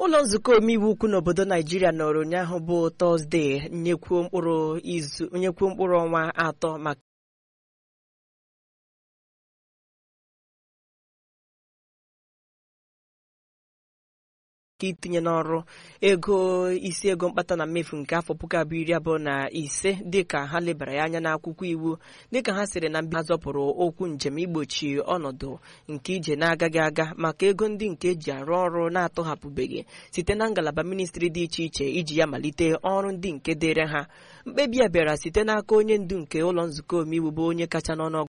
ụlọ nzukọ omeiwu ukwu n'obodo Naijiria nọrọ ụnyaahụ bụ Tọzdee nyekwuo mkpụrụ ọnwa atọ maka itinye n'ọrụ isi ego mkpata na mmefu nke afọ 2025 dịka ha lebara ya anya n'akwụkwọ iwu dịka ha sịrị na mbido azọpụrụ okwu njem igbochi ọnọdụ nke ije na-agaghị aga maka ego ndị nke eji arụ ọrụ na-atọhapụbeghị site na ngalaba ministri dị iche iche iji ya malite ọrụ ndị nke dịịrị ha. Mkpebi a bịara site n'aka onye ndu nke ụlọ nzukọ omeiwu bụ onye kacha n'ọnụọgụ